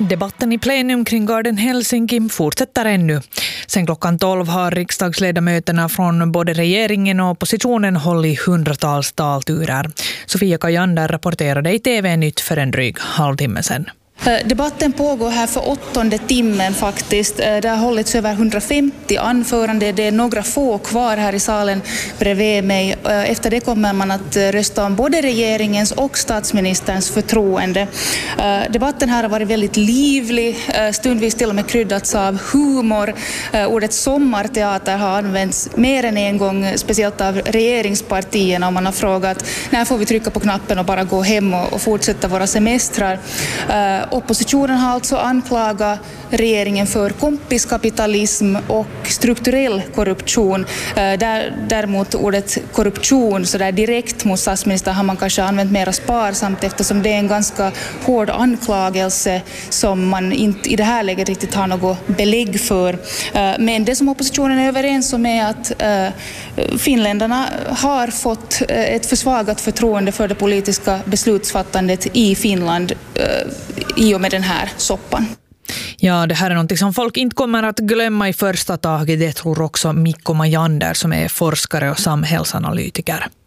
Debatten i plenum kring Garden Helsinki fortsätter ännu. Sen klockan 12 har riksdagsledamöterna från både regeringen och oppositionen hållit hundratals talturer. Sofia Kajander rapporterade i TV-nytt för en dryg halvtimme sedan. Debatten pågår här för 8:e timmen faktiskt. Det har hållits över 150 anföranden. Det är några få kvar här i salen bredvid mig. Efter det kommer man att rösta om både regeringens och statsministerns förtroende. Debatten här har varit väldigt livlig, stundvis till och med kryddats av humor. Ordet sommarteater har använts mer än en gång, speciellt av regeringspartierna, och man har frågat när får vi trycka på knappen och bara gå hem och fortsätta våra semestrar. Oppositionen har alltså anklagat regeringen för kompiskapitalism och strukturell korruption. Däremot ordet korruption så där direkt mot statsministern har man kanske använt mer sparsamt, eftersom det är en ganska hård anklagelse som man inte i det här läget riktigt har något belägg för. Men det som oppositionen är överens om är att finländarna har fått ett försvagat förtroende för det politiska beslutsfattandet i Finland i och med den här soppan. Ja, det här är något som folk inte kommer att glömma i första taget. Det tror också Mikko Majander som är forskare och samhällsanalytiker.